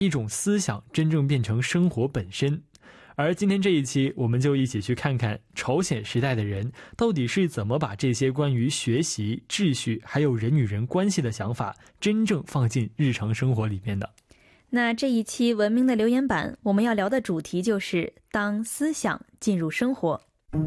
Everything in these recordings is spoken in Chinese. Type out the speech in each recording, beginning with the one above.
一种思想真正变成生活本身。而今天这一期，我们就一起去看看朝鲜时代的人到底是怎么把这些关于学习、秩序还有人与人关系的想法真正放进日常生活里面的。 那这一期文明的留言板，我们要聊的主题就是当思想进入生活。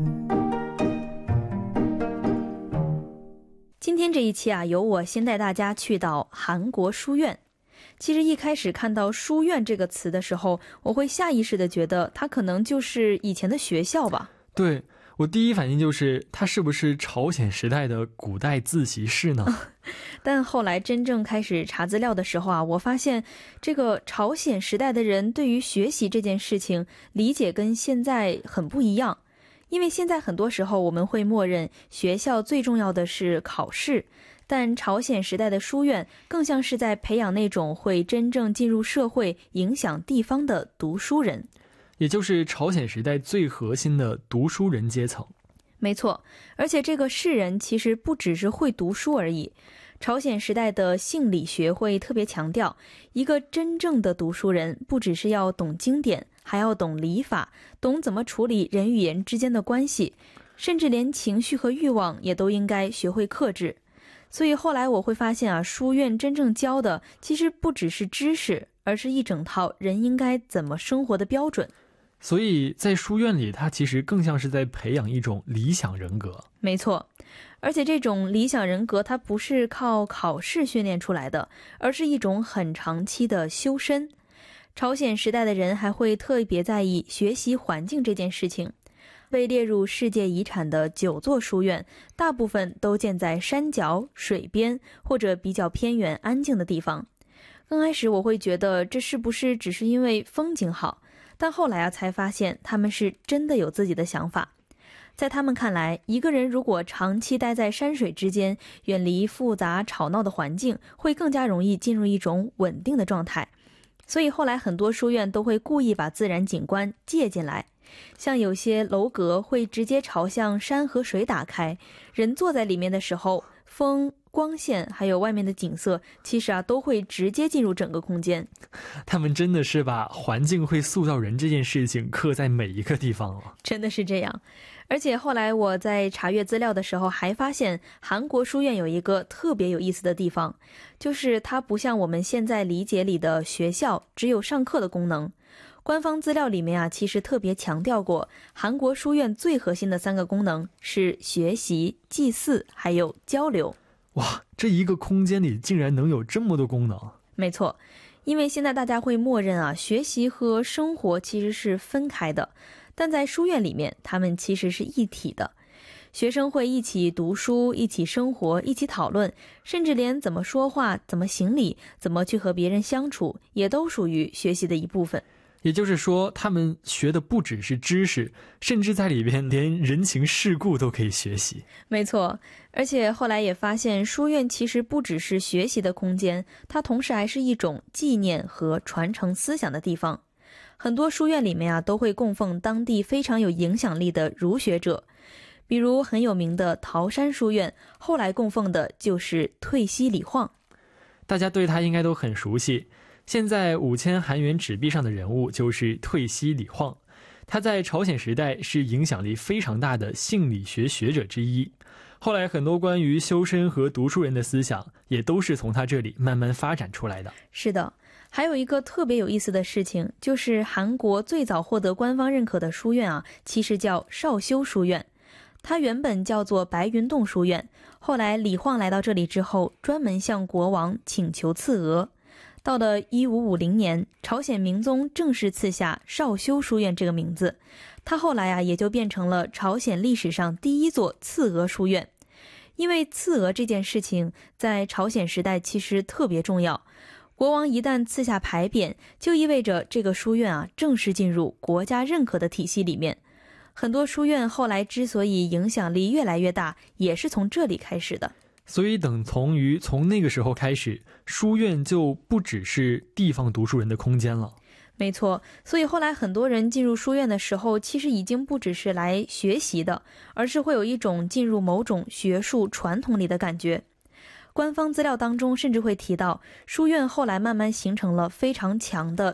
今天这一期由我先带大家去到韩国书院。其实一开始看到书院这个词的时候，我会下意识的觉得它可能就是以前的学校吧。 对，我第一反应就是它是不是朝鲜时代的古代自习室呢？ 但后来真正开始查资料的时候我发现这个朝鲜时代的人对于学习这件事情理解跟现在很不一样。因为现在很多时候我们会默认学校最重要的是考试，但朝鲜时代的书院更像是在培养那种会真正进入社会、影响地方的读书人， 也就是朝鲜时代最核心的读书人阶层。 没错，而且这个士人其实不只是会读书而已。朝鲜时代的性理学会特别强调，一个真正的读书人不只是要懂经典，还要懂礼法，懂怎么处理人与人之间的关系，甚至连情绪和欲望也都应该学会克制。所以后来我会发现书院真正教的其实不只是知识，而是一整套人应该怎么生活的标准。 所以在书院里，它其实更像是在培养一种理想人格。 没错，而且这种理想人格它不是靠考试训练出来的，而是一种很长期的修身。朝鲜时代的人还会特别在意学习环境这件事情。被列入世界遗产的9座书院，大部分都建在山脚、水边或者比较偏远安静的地方。刚开始我会觉得这是不是只是因为风景好，但后来才发现他们是真的有自己的想法。在他们看来，一个人如果长期待在山水之间，远离复杂吵闹的环境，会更加容易进入一种稳定的状态。所以后来很多书院都会故意把自然景观借进来，像有些楼阁会直接朝向山和水打开，人坐在里面的时候，风、光线还有外面的景色其实都会直接进入整个空间。 他们真的是把环境会塑造人这件事情刻在每一个地方了。 真的是这样。而且后来我在查阅资料的时候还发现，韩国书院有一个特别有意思的地方，就是它不像我们现在理解里的学校只有上课的功能。官方资料里面其实特别强调过，韩国书院最核心的3个功能是学习、祭祀还有交流。 哇，这一个空间里竟然能有这么多功能。 没错，因为现在大家会默认学习和生活其实是分开的，但在书院里面他们其实是一体的。学生会一起读书，一起生活，一起讨论，甚至连怎么说话、怎么行礼、怎么去和别人相处，也都属于学习的一部分。 也就是说，他们学的不只是知识，甚至在里边连人情世故都可以学习。 没错，而且后来也发现，书院其实不只是学习的空间，它同时还是一种纪念和传承思想的地方。很多书院里面都会供奉当地非常有影响力的儒学者，比如很有名的桃山书院，后来供奉的就是退西李晃。 大家对他应该都很熟悉。现在5000韩元纸币上的人物就是退西李晃，他在朝鲜时代是影响力非常大的性理学学者之一。后来很多关于修身和读书人的思想也都是从他这里慢慢发展出来的。 是的，还有一个特别有意思的事情，就是韩国最早获得官方认可的书院其实叫少修书院。它原本叫做白云洞书院，后来李晃来到这里之后，专门向国王请求赐额。到了1550年，朝鲜明宗正式赐下少修书院这个名字，它后来也就变成了朝鲜历史上第一座赐额书院。因为赐额这件事情在朝鲜时代其实特别重要，国王一旦赐下牌匾，就意味着这个书院正式进入国家认可的体系里面。很多书院后来之所以影响力越来越大，也是从这里开始的。 所以等同于从那个时候开始，书院就不只是地方读书人的空间了。 没错，所以后来很多人进入书院的时候，其实已经不只是来学习的，而是会有一种进入某种学术传统里的感觉。 官方资料当中甚至会提到，书院后来慢慢形成了非常强的